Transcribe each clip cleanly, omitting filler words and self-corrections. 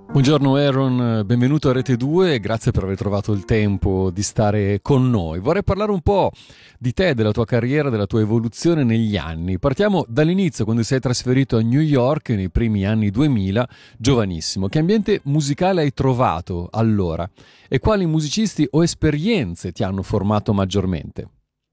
Buongiorno Aaron, benvenuto a Rete 2 e grazie per aver trovato il tempo di stare con noi. Vorrei parlare un po' di te, della tua carriera, della tua evoluzione negli anni. Partiamo dall'inizio, quando sei trasferito a New York nei primi anni 2000, giovanissimo. Che ambiente musicale hai trovato allora? E quali musicisti o esperienze ti hanno formato maggiormente?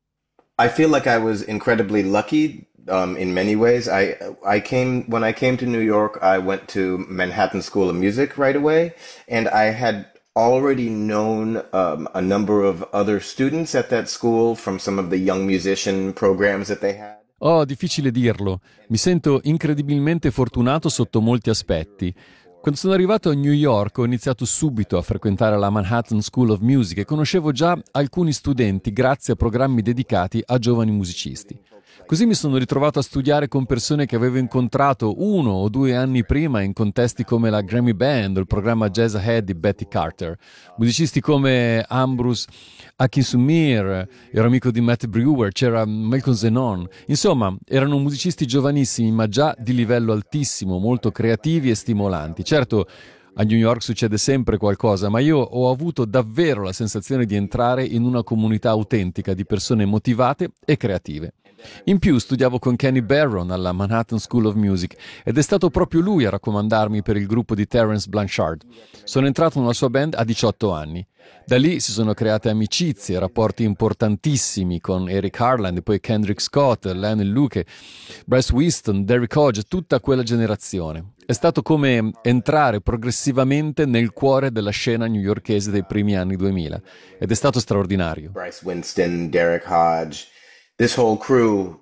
I feel like I was incredibly lucky in many ways. I came when I came to New York. I went to Manhattan School of Music right away, and I had already known a number of other students at that school from some of the young musician programs that they had. Oh, difficile dirlo. Mi sento incredibilmente fortunato sotto molti aspetti. Quando sono arrivato a New York ho iniziato subito a frequentare la Manhattan School of Music e conoscevo già alcuni studenti grazie a programmi dedicati a giovani musicisti. Così mi sono ritrovato a studiare con persone che avevo incontrato 1 o 2 anni prima in contesti come la Grammy Band o il programma Jazz Ahead di Betty Carter. Musicisti come Ambrose Akinsumir, ero amico di Matt Brewer, c'era Malcolm Zenon. Insomma, erano musicisti giovanissimi ma già di livello altissimo, molto creativi e stimolanti. Certo, a New York succede sempre qualcosa, ma io ho avuto davvero la sensazione di entrare in una comunità autentica di persone motivate e creative. In più studiavo con Kenny Barron alla Manhattan School of Music ed è stato proprio lui a raccomandarmi per il gruppo di Terence Blanchard. Sono entrato nella sua band a 18 anni. Da lì si sono create amicizie, rapporti importantissimi con Eric Harland, poi Kendrick Scott, Lionel Luke, Bryce Winston, Derrick Hodge, tutta quella generazione. È stato come entrare progressivamente nel cuore della scena newyorkese dei primi anni 2000 ed è stato straordinario. Bryce Winston, Derek Hodge, this whole crew,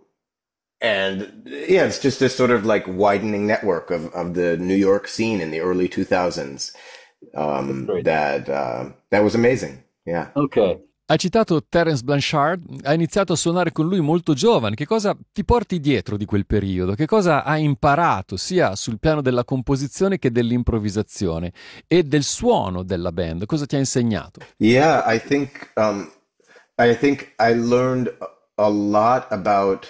and yeah, it's just this sort of like widening network of the New York scene in the early 2000s. That's great. That was amazing. Yeah. Ok. Hai citato Terence Blanchard, hai iniziato a suonare con lui molto giovane. Che cosa ti porti dietro di quel periodo? Che cosa hai imparato sia sul piano della composizione che dell'improvvisazione e del suono della band? Cosa ti ha insegnato? Yeah, I think I learned a lot about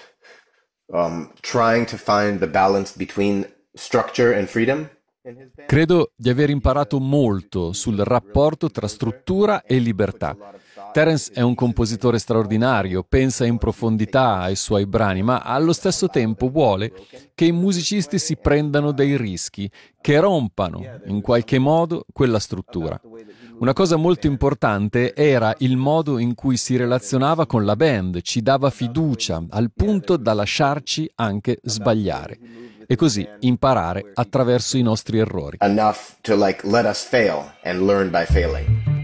trying to find the balance between structure and freedom. Credo di aver imparato molto sul rapporto tra struttura e libertà. Terence è un compositore straordinario, pensa in profondità ai suoi brani, ma allo stesso tempo vuole che i musicisti si prendano dei rischi, che rompano in qualche modo quella struttura. Una cosa molto importante era il modo in cui si relazionava con la band, ci dava fiducia al punto da lasciarci anche sbagliare e così imparare attraverso i nostri errori. Enough to like let us fail and learn by failing.